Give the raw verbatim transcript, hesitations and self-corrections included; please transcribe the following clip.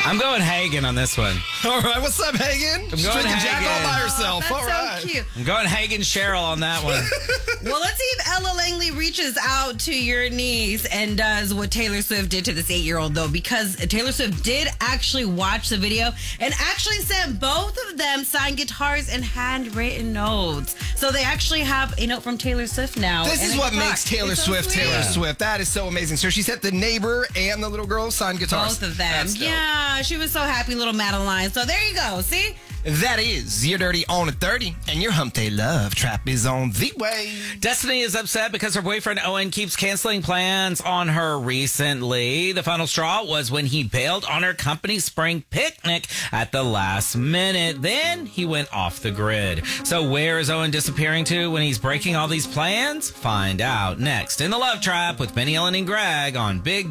I'm going Hagen on this one. All right, what's up, Hagen? I'm She's going drinking Jack all by Hagen. herself. That's all so right. cute. I'm going Hagen Cheryl on that one. Well, let's see if Ella Langley reaches out to your niece and does what Taylor Swift did to this eight-year-old, though, because Taylor Swift did actually watch the video and actually sent both of them signed guitars and handwritten notes. So they actually have a note from Taylor Swift now. This and is a what guitar. makes Taylor It's so Swift sweet. Taylor Swift. That is so amazing. So she sent the neighbor and the little girl signed guitars. Both of them. That's dope. Yeah, she was so happy, little Madeline. So there you go. See? That is Your Dirty on a thirty, and your Hump Day Love Trap is on the way. Destiny is upset because her boyfriend Owen keeps canceling plans on her recently. The final straw was when he bailed on her company spring picnic at the last minute. Then he went off the grid. So where is Owen disappearing to when he's breaking all these plans? Find out next in the Love Trap with Benny, Ellen, and Greg on Big